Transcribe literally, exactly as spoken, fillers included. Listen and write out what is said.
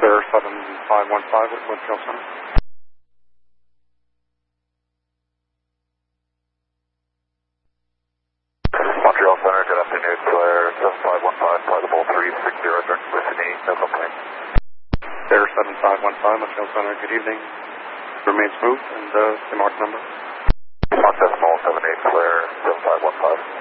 Air seven five one five with Montreal Center. Montreal Center, good afternoon. Air seven five one five, flightable three six zero, direct listening, no complaint. Air seven five one five, Montreal Center, good evening. Remain smooth and uh, the mark number. Mark decimal seven eight, Air seven five one five.